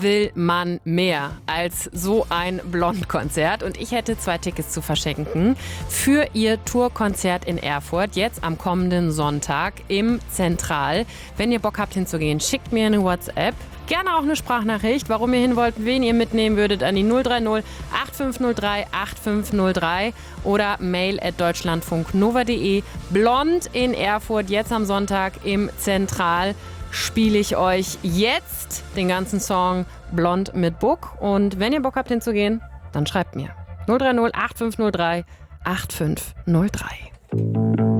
Will man mehr als so ein Blond-Konzert? Und ich hätte 2 Tickets zu verschenken für ihr Tourkonzert in Erfurt, jetzt am kommenden Sonntag im Zentral. Wenn ihr Bock habt hinzugehen, schickt mir eine WhatsApp. Gerne auch eine Sprachnachricht, warum ihr hin wollt, wen ihr mitnehmen würdet, an die 030 8503 8503 oder mail@deutschlandfunknova.de. Blond in Erfurt, jetzt am Sonntag im Zentral, spiele ich euch jetzt den ganzen Song Blond mit Book. Und wenn ihr Bock habt hinzugehen, dann schreibt mir 030 8503 8503.